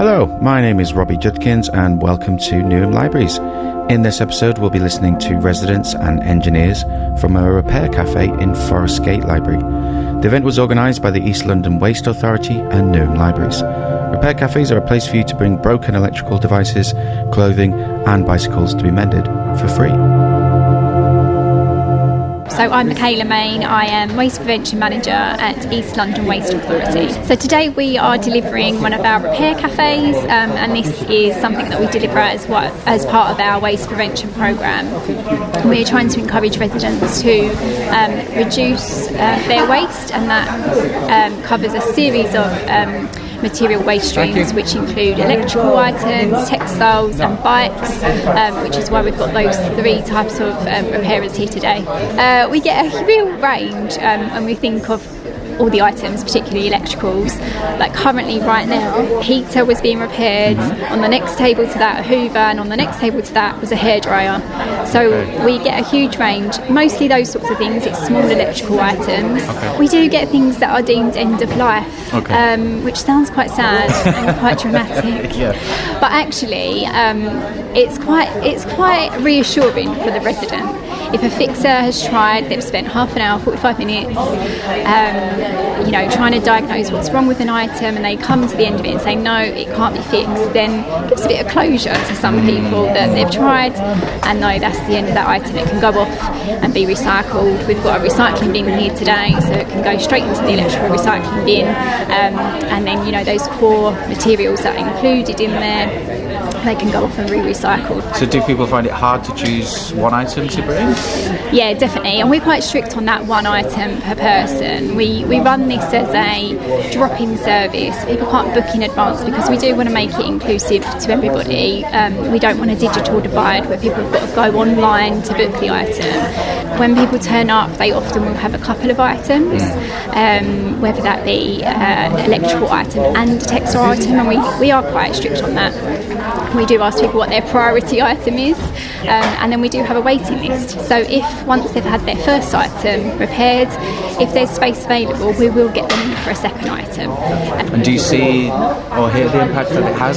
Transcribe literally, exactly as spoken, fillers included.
Hello, my name is Robbie Judkins and welcome to Newham Libraries. In this episode we'll be listening to residents and engineers from a repair cafe in Forest Gate Library. The event was organised by the East London Waste Authority and Newham Libraries. Repair cafes are a place for you to bring broken electrical devices, clothing and bicycles to be mended for free. So I'm Michaela Main, I am Waste Prevention Manager at East London Waste Authority. So today we are delivering one of our repair cafes, um, and this is something that we deliver as what, as part of our waste prevention programme. We're trying to encourage residents to um, reduce uh, their waste, and that um, covers a series of um, material waste streams, which include electrical items, textiles and bikes, um, which is why we've got those three types of um, repairers here today. Uh, we get a real range um, when we think of all the items, particularly electricals. Like currently right now, heater was being repaired, on the next table to that a hoover, and on the next table to that was a hairdryer. So we get a huge range, mostly those sorts of things. It's small electrical items. Okay. We do get things that are deemed end of life, okay. um, which sounds quite sad and quite dramatic. Yeah. But actually um, it's quite it's quite reassuring for the resident. If a fixer has tried, they've spent half an hour, forty-five minutes, um, you know, trying to diagnose what's wrong with an item, and they come to the end of it and say, no, it can't be fixed, then it gives a bit of closure to some people that they've tried, and no, that's the end of that item. It can go off and be recycled. We've got a recycling bin here today, so it can go straight into the electrical recycling bin, um, and then, you know, those core materials that are included in there, they can go off and re-recycled. So do people find it hard to choose one item to bring? Yeah, definitely, and we're quite strict on that one item per person. We we run this as a drop-in service. People can't book in advance because we do want to make it inclusive to everybody. Um, we don't want a digital divide where people have got to go online to book the item. When people turn up, they often will have a couple of items, um, whether that be uh, electrical item and a textile item, and we, we are quite strict on that. We do ask people what their priority item is, um, and then we do have a waiting list. So if once they've had their first item repaired, if there's space available, we will get them in for a second item. And do you see or hear the impact that it has